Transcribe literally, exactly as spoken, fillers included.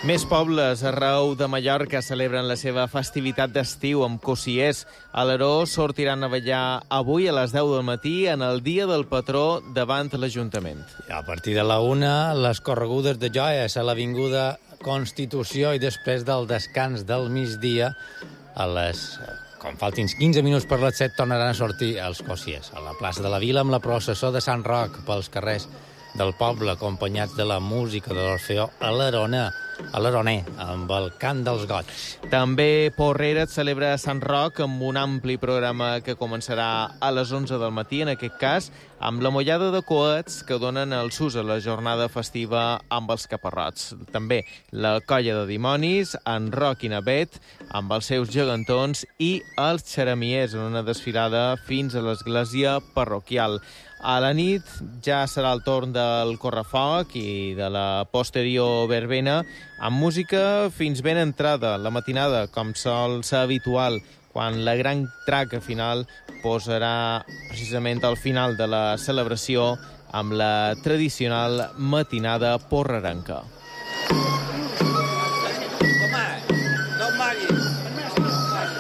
Més pobles arreu de Mallorca celebren la seva festivitat d'estiu amb cossiers. A l'Aró sortiran a ballar avui a les deu del matí en el dia del patró davant l'Ajuntament. A partir de la una, les corregudes de joies a l'Avinguda Constitució i després del descans del migdia, a les... com faltin quinze minuts per les set, tornaran a sortir els cossiers a la plaça de la Vila amb la processó de Sant Roc pels carrers del poble, acompanyats de la música de l'Orfeó a l'Arona, a l'Aroner, amb el cant dels goig. També Porrera celebra Sant Roc amb un ampli programa que començarà a les onze del matí, en aquest cas, amb la mollada de coets que donen el sus a la jornada festiva amb els caparrots. També la colla de dimonis, en Roc i Navet, amb els seus gegantons, i els xeramiers en una desfilada fins a l'església parroquial. A la nit ja serà el torn del correfoc i de la posterior verbena, amb música fins ben entrada la matinada, com sol ser habitual, quan la gran traca final posarà precisament al final de la celebració amb la tradicional matinada porrerenca.